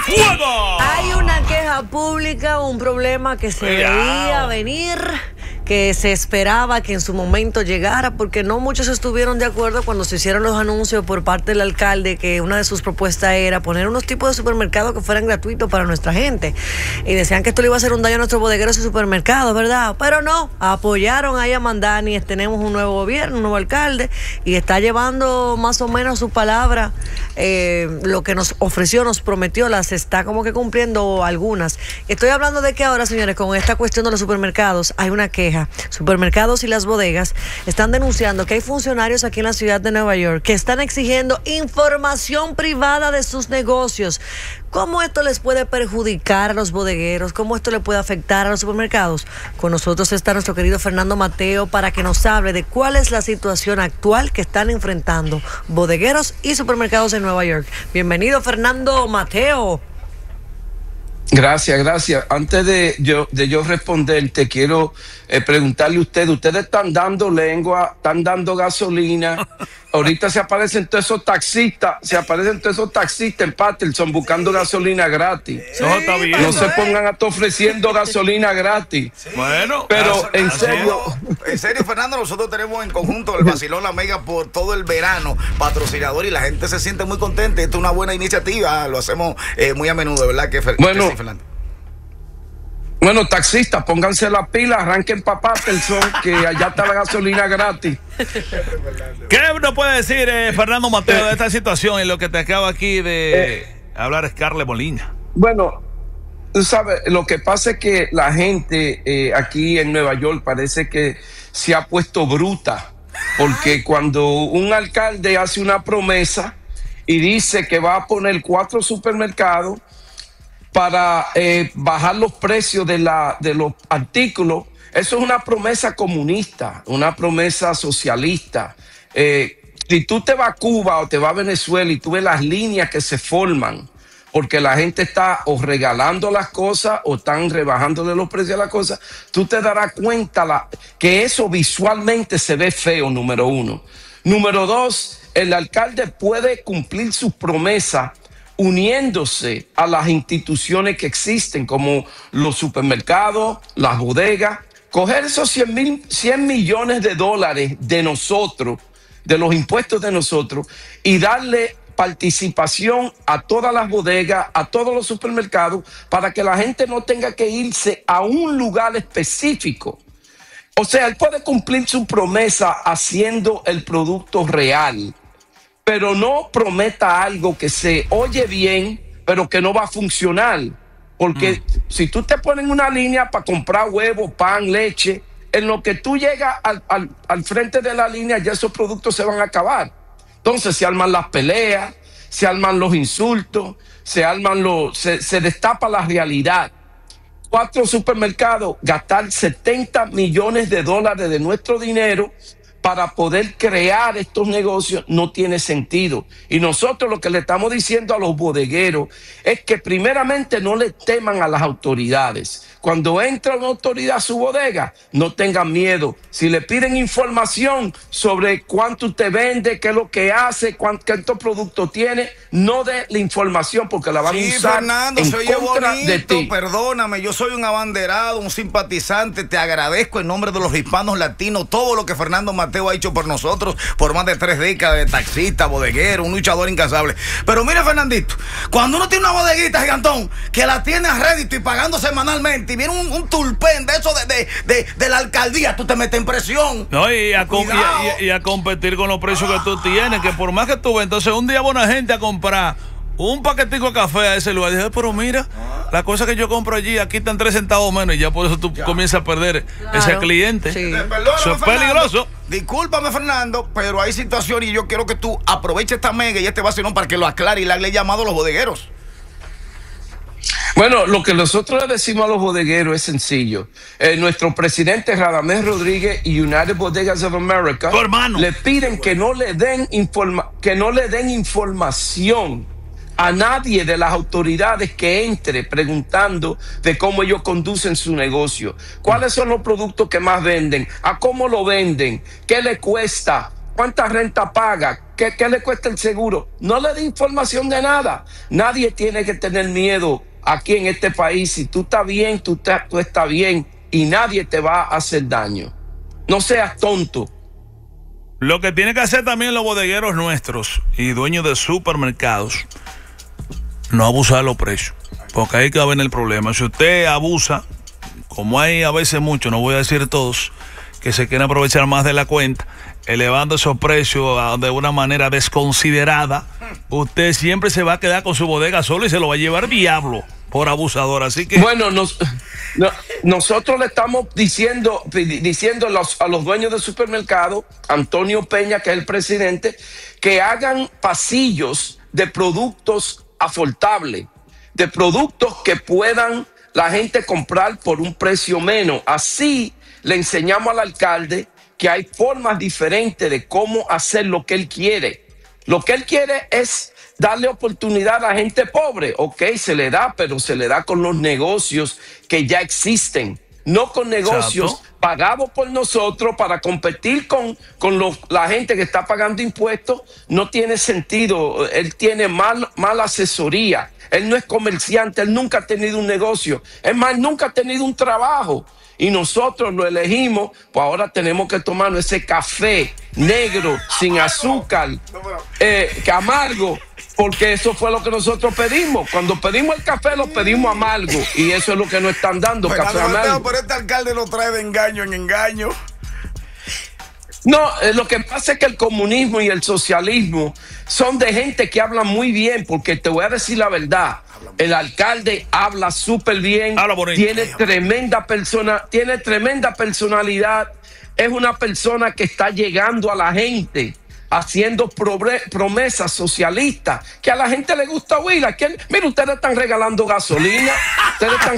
¡Fuego! Hay una queja pública, un problema que se veía venir, que se esperaba que en su momento llegara, porque no muchos estuvieron de acuerdo cuando se hicieron los anuncios por parte del alcalde que una de sus propuestas era poner unos tipos de supermercados que fueran gratuitos para nuestra gente. Y decían que esto le iba a hacer un daño a nuestros bodegueros y supermercados, ¿verdad? Pero no, apoyaron ahí a Mandani. Tenemos un nuevo gobierno, un nuevo alcalde, y está llevando más o menos su palabra. Lo que nos ofreció, nos prometió, las está como que cumpliendo algunas. Estoy hablando de que ahora, señores, con esta cuestión de los supermercados, hay una queja. Supermercados y las bodegas están denunciando que hay funcionarios aquí en la ciudad de Nueva York que están exigiendo información privada de sus negocios. ¿Cómo esto les puede perjudicar a los bodegueros? ¿Cómo esto le puede afectar a los supermercados? Con nosotros está nuestro querido Fernando Mateo para que nos hable de cuál es la situación actual que están enfrentando bodegueros y supermercados en Nueva York. Bienvenido, Fernando Mateo. Gracias. Antes de yo responder, te quiero preguntarle a ustedes están dando lengua, están dando gasolina. Ahorita se aparecen todos esos taxistas en Patterson buscando gasolina gratis. Sí, no, está bien. No se pongan a estar ofreciendo gasolina gratis. Sí. Bueno, pero en serio, Fernando, nosotros tenemos en conjunto el Vacilón La Mega por todo el verano, patrocinador, y la gente se siente muy contenta. Esto es una buena iniciativa, lo hacemos muy a menudo, ¿verdad? Bueno, que sí, Fernando. Bueno, taxistas, pónganse la pila, arranquen para Patterson, que allá está la gasolina gratis. ¿Qué nos puede decir Fernando Mateo de esta situación en lo que te acaba aquí de hablar Scarlett Molina? Bueno, tú sabes, lo que pasa es que la gente aquí en Nueva York parece que se ha puesto bruta, porque cuando un alcalde hace una promesa y dice que va a poner 4 supermercados para bajar los precios de los artículos, eso es una promesa comunista, una promesa socialista. Si tú te vas a Cuba o te vas a Venezuela y tú ves las líneas que se forman, porque la gente está o regalando las cosas o están rebajándole los precios a las cosas, tú te darás cuenta que eso visualmente se ve feo, número uno. Número dos, el alcalde puede cumplir sus promesas uniéndose a las instituciones que existen, como los supermercados, las bodegas, coger esos 100 millones de dólares de nosotros, de los impuestos de nosotros, y darle participación a todas las bodegas, a todos los supermercados, para que la gente no tenga que irse a un lugar específico. O sea, él puede cumplir su promesa haciendo el producto real, pero no prometa algo que se oye bien, pero que no va a funcionar. Porque si tú te pones una línea para comprar huevos, pan, leche, en lo que tú llegas al frente de la línea, ya esos productos se van a acabar. Entonces se arman las peleas, se arman los insultos, se destapa la realidad. 4 supermercados, gastar 70 millones de dólares de nuestro dinero para poder crear estos negocios no tiene sentido. Y nosotros lo que le estamos diciendo a los bodegueros es que primeramente no le teman a las autoridades. Cuando entra una autoridad a su bodega, no tengan miedo. Si le piden información sobre cuánto usted vende, qué es lo que hace, cuántos productos tiene, no dé la información porque la van a usar Fernando, en se oye contra bonito, de ti. Perdóname, yo soy un abanderado, un simpatizante, te agradezco en nombre de los hispanos latinos todo lo que Fernando Mateo ha hecho por nosotros por más de 3 décadas de taxista, bodeguero, un luchador incansable. Pero mire, Fernandito, cuando uno tiene una bodeguita, gigantón, que la tiene a rédito y pagando semanalmente, y viene un tulpen de eso de la alcaldía, tú te metes en presión. No, y a competir con los precios que tú tienes, que por más que tú ves, entonces un día va una gente a comprar un paquetico de café a ese lugar. Y dije, pero mira, la cosa que yo compro allí, aquí están 3 centavos menos, y ya por eso tú comienzas a perder ese cliente. Sí. Eso es peligroso. Discúlpame, Fernando, pero hay situaciones y yo quiero que tú aproveches esta mega y este vacilón para que lo aclare y le haga llamado a los bodegueros. Bueno, lo que nosotros le decimos a los bodegueros es sencillo. Nuestro presidente Radamés Rodríguez y United Bodegas of America le piden que no le den información a nadie de las autoridades que entre preguntando de cómo ellos conducen su negocio. ¿Cuáles son los productos que más venden? ¿A cómo lo venden? ¿Qué le cuesta? ¿Cuánta renta paga? ¿Qué le cuesta el seguro? No le dé información de nada. Nadie tiene que tener miedo aquí en este país. Si tú estás bien, tú estás bien y nadie te va a hacer daño. No seas tonto. Lo que tienen que hacer también los bodegueros nuestros y dueños de supermercados, no abusar de los precios, porque ahí que va a venir el problema. Si usted abusa, como hay a veces muchos, no voy a decir todos, que se quieren aprovechar más de la cuenta, elevando esos precios de una manera desconsiderada, usted siempre se va a quedar con su bodega solo y se lo va a llevar diablo por abusador. Así que bueno, nosotros le estamos diciendo a los dueños de supermercado, Antonio Peña, que es el presidente, que hagan pasillos de productos afortables, de productos que puedan la gente comprar por un precio menos. Así le enseñamos al alcalde que hay formas diferentes de cómo hacer lo que él quiere. Lo que él quiere es darle oportunidad a la gente pobre. Ok, se le da, pero se le da con los negocios que ya existen, no con negocios pagados por nosotros para competir con la gente que está pagando impuestos. No tiene sentido. Él tiene mala asesoría. Él no es comerciante, él nunca ha tenido un negocio. Es más, nunca ha tenido un trabajo. Y nosotros lo elegimos, pues ahora tenemos que tomarnos ese café negro, sin azúcar, que amargo, porque eso fue lo que nosotros pedimos. Cuando pedimos el café, lo pedimos amargo, y eso es lo que nos están dando, café amargo. Pero este alcalde lo trae de engaño en engaño. No, lo que pasa es que el comunismo y el socialismo son de gente que habla muy bien, porque te voy a decir la verdad, el alcalde habla súper bien, tiene tremenda personalidad, es una persona que está llegando a la gente, haciendo promesas socialistas que a la gente le gusta oír. Mira, ustedes están regalando gasolina, ustedes están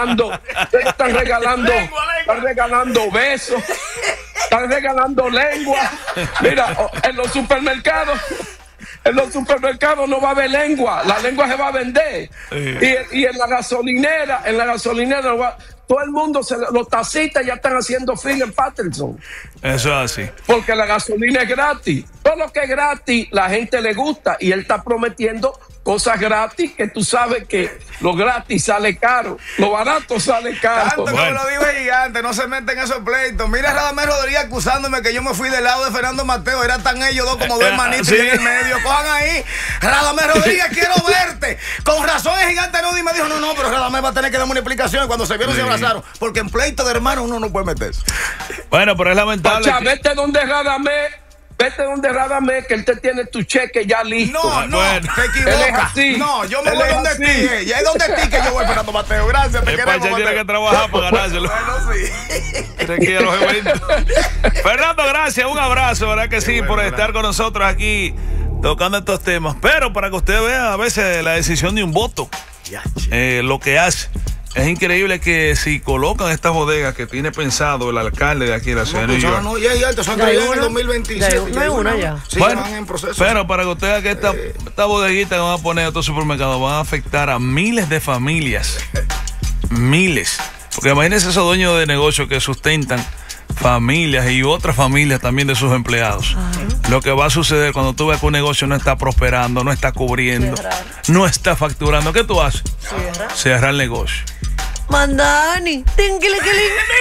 regalando besos, están regalando lengua. Mira, en los supermercados no va a haber lengua, la lengua se va a vender. Y en la gasolinera todo el mundo, los taxistas ya están haciendo fin en Patterson. Eso es así. Porque la gasolina es gratis. Todo lo que es gratis, la gente le gusta. Y él está prometiendo cosas gratis, que tú sabes que lo gratis sale caro, lo barato sale caro. Tanto como lo dijo el gigante, no se meten en esos pleitos. Mira a Radamés Rodríguez acusándome que yo me fui del lado de Fernando Mateo. Eran tan ellos dos como dos hermanitos en el medio. Cojan ahí. Radamés Rodríguez, quiero verte. Con razón el gigante no me dijo, no, pero Radamés va a tener que darme una explicación. Y cuando se vieron se abrazaron. Porque en pleito de hermanos uno no puede meterse. Bueno, pero es lamentable. Pacha, vete donde Radamés, que él te tiene tu cheque ya listo. No, te equivocas. No, yo me voy donde ti. Y ahí donde ti que yo voy, Fernando Mateo. Gracias, te queremos, Mateo. Tiene que trabajar para ganárselo. Bueno, sí. Fernando, gracias, un abrazo, ¿verdad que sí? Por estar con nosotros aquí tocando estos temas. Pero para que usted vea a veces la decisión de un voto, lo que hace. Es increíble que si colocan estas bodegas que tiene pensado el alcalde de aquí de la ciudad de New York. No, ya son en el 2027. No hay una ya. Sí, bueno, van en proceso. Pero para que usted vea que esta bodeguita que van a poner a estos supermercados van a afectar a miles de familias. Miles. Porque imagínense esos dueños de negocios que sustentan familias y otras familias también de sus empleados. Lo que va a suceder cuando tú ves que un negocio no está prosperando, no está cubriendo, no está facturando, ¿qué tú haces? Cierra el negocio. Mandani, bueno,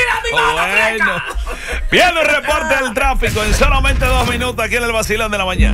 viene el reporte del tráfico en solamente 2 minutos aquí en el Vacilón de la Mañana.